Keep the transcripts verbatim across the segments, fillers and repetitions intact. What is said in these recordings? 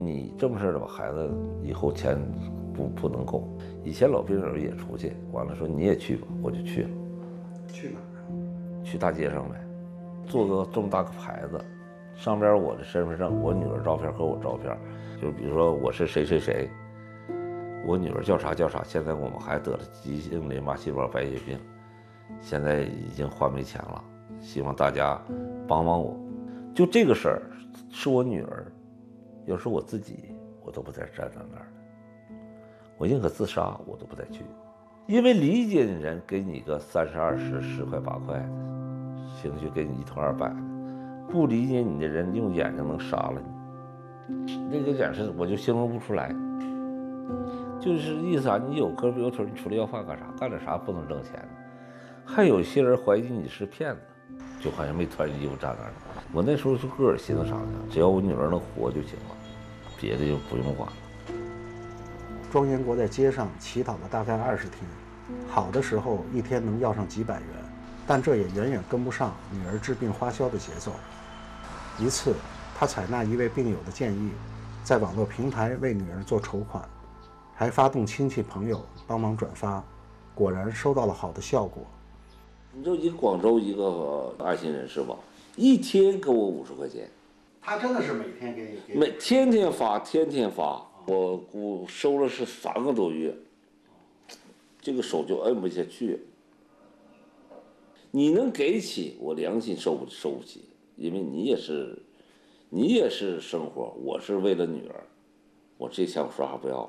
你正事儿的吧，孩子以后钱不不能够。以前老兵人也出去，完了说你也去吧，我就去了。 去哪儿啊？ 去大街上呗，做个这么大个牌子，上边我的身份证、我女儿照片和我照片，就比如说我是谁谁谁，我女儿叫啥叫啥，现在我们还得了急性淋巴细胞白血病，现在已经还没钱了，希望大家帮帮我。就这个事儿，是我女儿，要是我自己，我都不再站在那儿了，我宁可自杀，我都不再去。因为理解的人给你个三十二十十块八块的，兴许给你一通二百的，不理解你的人用眼睛能杀了你，那个眼神我就形容不出来。就是意思啊，你有胳膊有腿，你出来要饭干啥？干点啥不能挣钱呢？还有些人怀疑你是骗子，就好像没穿衣服站那儿。我那时候就个人寻思啥呢？只要我女儿能活就行了，别的就不用管了。 庄延国在街上乞讨了大概二十天，好的时候一天能要上几百元，但这也远远跟不上女儿治病花销的节奏。一次，他采纳一位病友的建议，在网络平台为女儿做筹款，还发动亲戚朋友帮忙转发，果然收到了好的效果。 你就一个广州一个爱心人士吧，一天给我五十块钱， 他真的是每天给你？ 每天天发，天天发。我估收了是三个多月，这个手就摁不下去。你能给起，我良心受不受不起，因为你也是，你也是生活，我是为了女儿，我这钱我说啥不要了。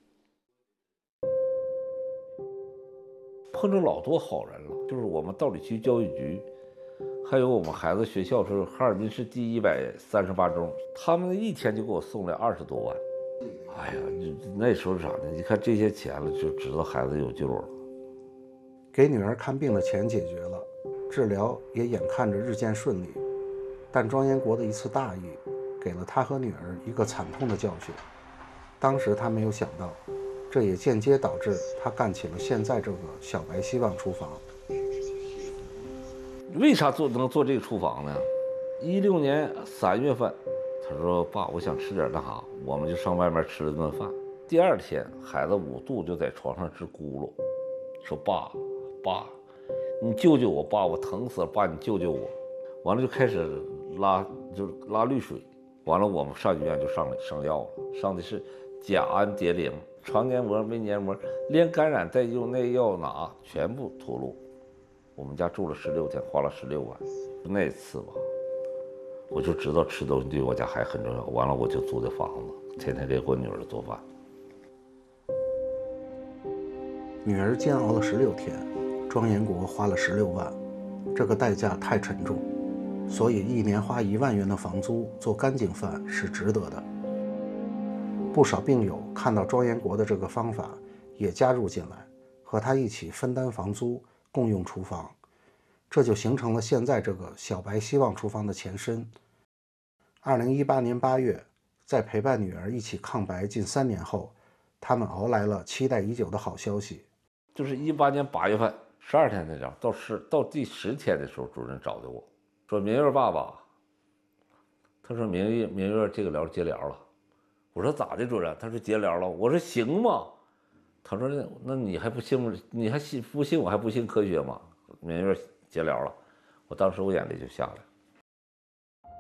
碰着老多好人了，就是我们道里区教育局，还有我们孩子学校是哈尔滨市第一百三十八中，他们一天就给我送来二十多万。哎呀，那时候啥呢？你看这些钱了，就知道孩子有救了。 给女儿看病的钱解决了，治疗也眼看着日渐顺利，但庄延国的一次大意，给了他和女儿一个惨痛的教训。当时他没有想到，这也间接导致他干起了现在这个小白希望厨房。 为啥做能做这个厨房呢？一六年三月份。他说：“爸，我想吃点那啥，我们就上外面吃了顿饭。第二天，孩子五度就在床上直咕噜，说爸，爸，你救救我，爸，我疼死了，爸，你救救我。”完了就开始拉，就拉绿水。完了，我们上医院就上上药了，上的是甲胺蝶呤、肠黏膜、胃黏膜，连感染带用那药拿全部吐露。我们家住了十六天，花了十六万。那次吧。我就知道吃东西对我家还很重要。完了，我就租的房子，天天给我女儿做饭。 女儿煎熬了十六天，庄延国花了十六万，这个代价太沉重，所以一年花一万元的房租做干净饭是值得的。不少病友看到庄延国的这个方法，也加入进来，和他一起分担房租，共用厨房。这就形成了现在这个小白希望厨房的前身。二零一八年八月，在陪伴女儿一起抗白近三年后，他们熬来了期待已久的好消息。 就是一八年八月份，十二天的疗，到十到第十天的时候，主任找的我说：“明月爸爸，他说明月明月这个疗结疗了。”我说：“咋的，主任？”他说：“结疗了。”我说：“行吗？”他说：“那那你还不信？你还信不信？我还不信科学吗？”明月结疗了，我当时我眼泪就下来。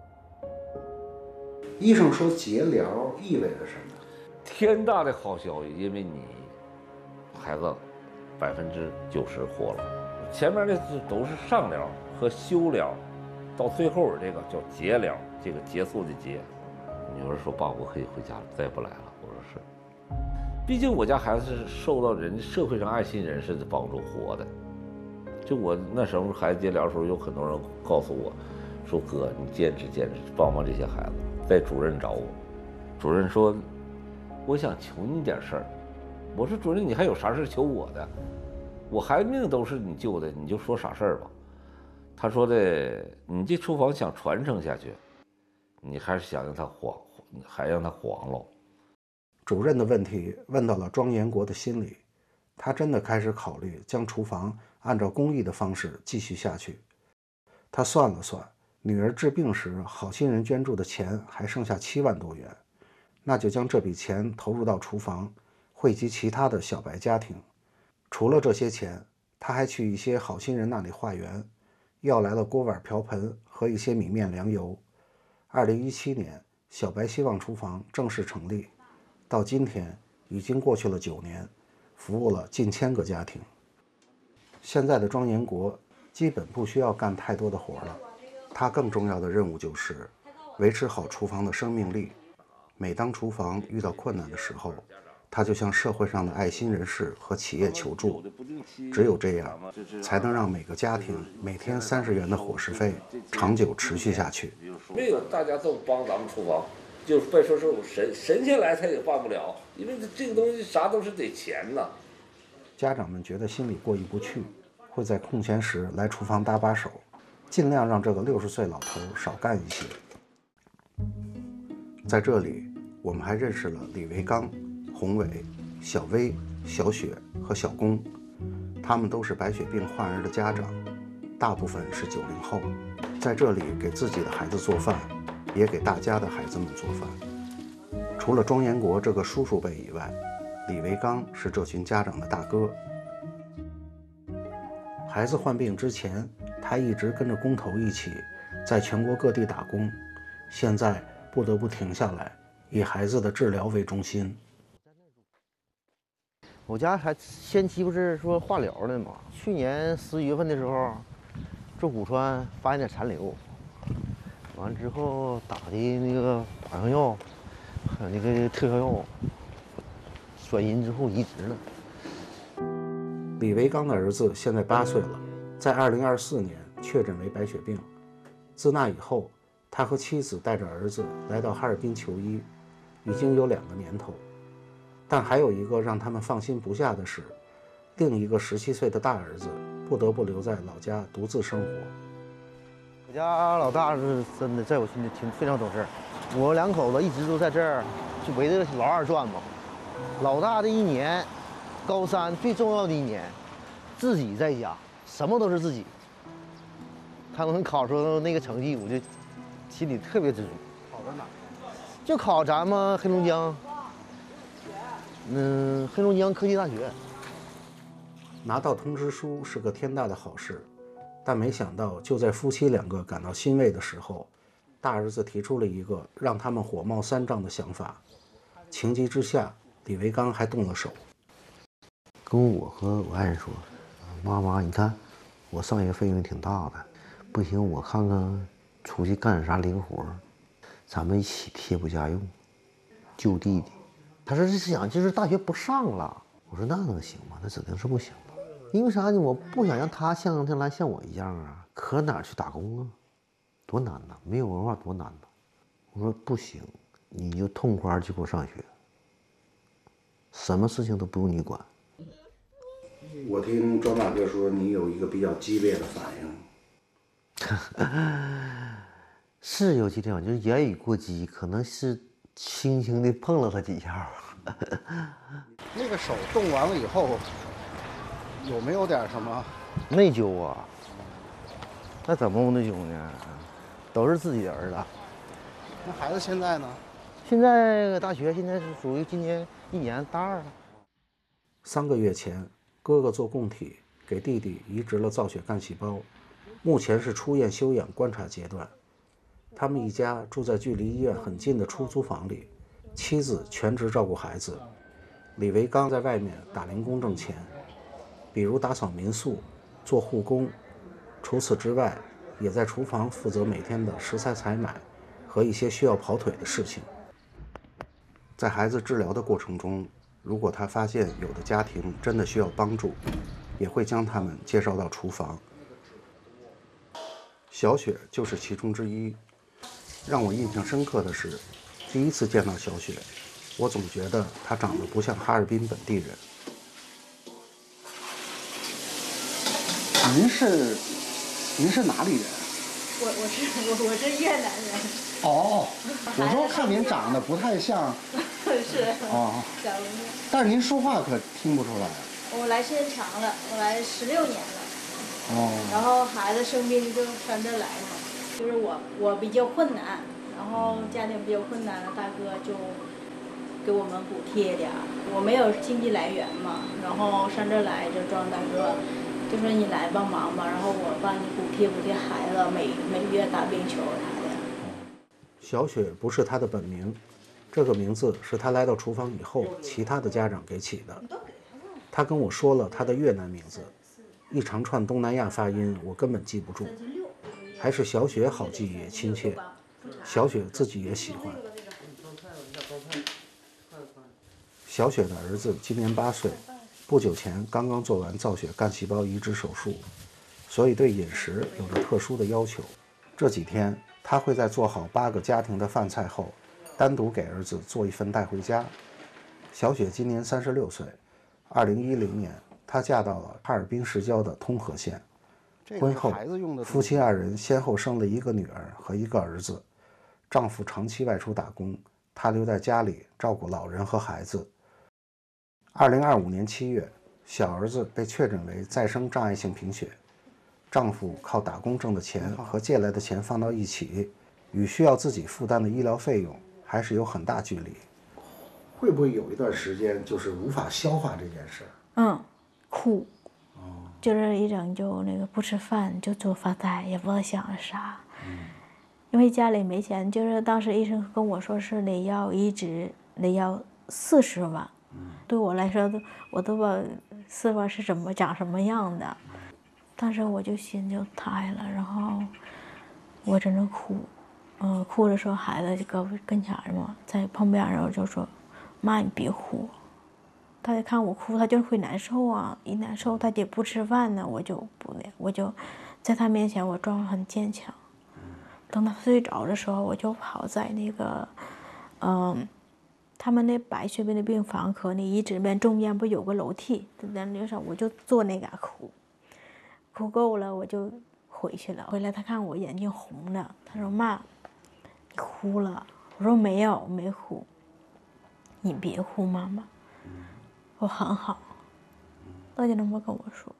医生说结疗意味着什么？ 天大的好消息，因为你孩子百分之九十活了。前面的都是上疗和休疗，到最后这个叫结疗，这个结束的结。女儿说：“爸，我可以回家了，再也不来了。”我说：“是。”毕竟我家孩子是受到人家社会上爱心人士的帮助活的。就我那时候孩子接疗的时候，有很多人告诉我，说哥，你坚持坚持，帮帮这些孩子。在主任找我，主任说，我想求你点事儿。我说主任，你还有啥事求我的？我孩子命都是你救的，你就说啥事儿吧。他说的，你这厨房想传承下去，你还是想让它黄，还让它黄了。 主任的问题问到了庄延国的心里，他真的开始考虑将厨房按照公益的方式继续下去。他算了算，女儿治病时好心人捐助的钱还剩下七万多元， 那就将这笔钱投入到厨房，惠及其他的小白家庭。除了这些钱，他还去一些好心人那里化缘，要来了锅碗瓢盆和一些米面粮油。二零一七年，小白希望厨房正式成立，到今天已经过去了九年，服务了近千个家庭。现在的庄延国基本不需要干太多的活了，他更重要的任务就是维持好厨房的生命力。每当厨房遇到困难的时候，他就向社会上的爱心人士和企业求助，只有这样，才能让每个家庭每天三十元的伙食费长久持续下去。 没有大家都帮咱们厨房，就非说是神神仙来他也办不了，因为这个东西啥都是得钱呐。 家长们觉得心里过意不去，会在空闲时来厨房搭把手，尽量让这个六十岁老头少干一些。在这里，我们还认识了李维刚、洪伟、小薇、小雪和小龚，他们都是白血病患儿的家长，大部分是九零后，在这里给自己的孩子做饭，也给大家的孩子们做饭。除了庄延国这个叔叔辈以外，李维刚是这群家长的大哥。孩子患病之前，他一直跟着工头一起在全国各地打工，现在不得不停下来，以孩子的治疗为中心。 我家还先期不是说化疗的嘛？去年十一月份的时候，做骨穿发现点残留，完之后打的那个靶向药，还有那个特效药，转阴之后移植了。 李维刚的儿子现在八岁了，在二零二四年确诊为白血病。自那以后，他和妻子带着儿子来到哈尔滨求医，已经有两个年头。但还有一个让他们放心不下的是，另一个十七岁的大儿子不得不留在老家独自生活。 我家老大是真的在我心里挺非常懂事，我两口子一直都在这儿，就围着老二转嘛。老大的一年，高三最重要的一年，自己在家，什么都是自己。他能考出那个成绩，我就心里特别知足。 考到哪？ 就考咱们黑龙江，嗯，黑龙江科技大学。 拿到通知书是个天大的好事，但没想到就在夫妻两个感到欣慰的时候，大儿子提出了一个让他们火冒三丈的想法。情急之下，李维刚还动了手， 跟我和我爱人说：“妈妈，你看我上学费用挺大的，不行，我看看出去干点啥零活，咱们一起贴补家用，救弟弟。”他说是想就是大学不上了。我说那能行吗？那指定是不行的，因为啥呢？我不想让他像将来像我一样啊，可哪儿去打工啊？多难呐！没有文化多难呐！我说不行，你就痛快去给我上学，什么事情都不用你管。 我听庄大哥说你有一个比较激烈的反应，是有激烈反应，就是言语过激，可能是轻轻的碰了他几下。 那个手动完了以后，有没有点什么内疚啊？那怎么不内疚呢？都是自己的儿子。 那孩子现在呢？ 现在大学现在是属于今年一年大二了。 三个月前，哥哥做供体给弟弟移植了造血干细胞，目前是出院休养观察阶段。他们一家住在距离医院很近的出租房里，妻子全职照顾孩子，李维刚在外面打零工挣钱，比如打扫民宿、做护工。除此之外，也在厨房负责每天的食材采买和一些需要跑腿的事情。在孩子治疗的过程中，如果他发现有的家庭真的需要帮助，也会将他们介绍到厨房。小雪就是其中之一。让我印象深刻的是，第一次见到小雪，我总觉得她长得不像哈尔滨本地人。您是您是哪里人？ 我我是我我是越南人。 哦，我说看您长得不太像。 是。 哦。 小文面。 但是您说话可听不出来。 我来时间长了，我来十六年了。 哦。 然后孩子生病就上这儿来嘛，就是我我比较困难，然后家庭比较困难了，大哥就给我们补贴点儿。我没有经济来源嘛，然后上这儿来就庄大哥就说你来帮忙吧，然后我帮你补贴补贴孩子，每每月打冰球啥的。 小雪不是她的本名，这个名字是她来到厨房以后其他的家长给起的。她跟我说了她的越南名字，一长串东南亚发音我根本记不住，还是小雪好记也亲切，小雪自己也喜欢。小雪的儿子今年八岁，不久前刚刚做完造血干细胞移植手术，所以对饮食有着特殊的要求。这几天他会在做好八个家庭的饭菜后，单独给儿子做一份带回家。小雪今年三十六岁，二零一零年她嫁到了哈尔滨市郊的通河县。婚后，夫妻二人先后生了一个女儿和一个儿子。丈夫长期外出打工，她留在家里照顾老人和孩子。二零二五年七月，小儿子被确诊为再生障碍性贫血，丈夫靠打工挣的钱和借来的钱放到一起，与需要自己负担的医疗费用还是有很大距离。会不会有一段时间就是无法消化这件事？ 嗯，哭，就是一整就那个不吃饭，就做发呆，也不知道想着啥。嗯，因为家里没钱，就是当时医生跟我说是得要移植，得要四十万。对我来说，我都不知道四万是怎么长什么样的，当时我就心就塌了，然后我在那哭，嗯、呃，哭着说孩子就搁跟前嘛，在旁边，然后就说妈你别哭，他就看我哭，他就会难受啊，一难受他就不吃饭呢，我就不那，我就在他面前我装得很坚强，等他睡着的时候，我就跑在那个，嗯。他们那白血病的病房和那移植边中间不有个楼梯，在那上我就坐那嘎哭，哭够了我就回去了。回来他看我眼睛红了，他说妈，你哭了？我说没有，没哭。你别哭，妈妈，我很好。他就那么跟我说。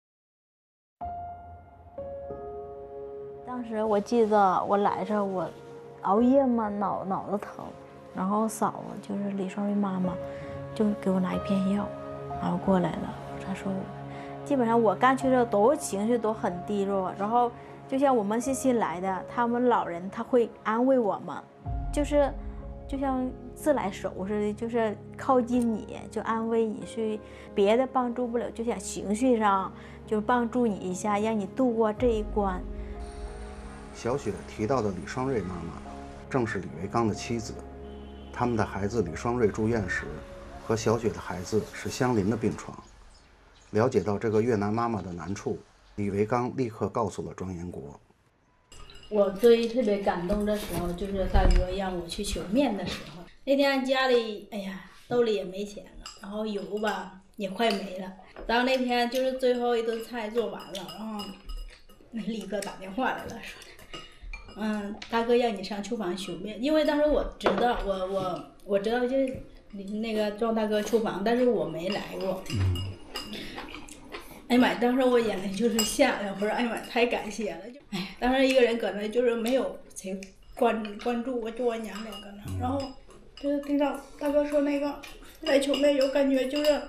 当时我记得我来这我熬夜嘛，脑脑子疼。然后嫂子就是李双瑞妈妈，就给我拿一片药，然后过来了。她说，基本上我刚去的都情绪都很低落，然后就像我们是新来的，他们老人他会安慰我们，就是就像自来熟似的，就是靠近你就安慰你，所以别的帮助不了，就像情绪上就帮助你一下，让你度过这一关。 小雪提到的李双瑞妈妈，正是李维刚的妻子。他们的孩子李双瑞住院时，和小雪的孩子是相邻的病床。了解到这个越南妈妈的难处，李维刚立刻告诉了庄延国。 我最特别感动的时候，就是大哥让我去求面的时候。那天家里，哎呀，兜里也没钱了，然后油吧也快没了。然后那天就是最后一顿菜做完了，然后立刻打电话来了，说嗯，大哥让你上厨房修面，因为当时我知道，我我我知道就是那个庄大哥厨房，但是我没来过。哎呀妈，当时我眼泪就是下来，我说哎呀妈，太感谢了，就哎，当时一个人搁那就是没有谁关关注我，就我娘俩搁那，然后就是听到大哥说那个来求面有感觉就是。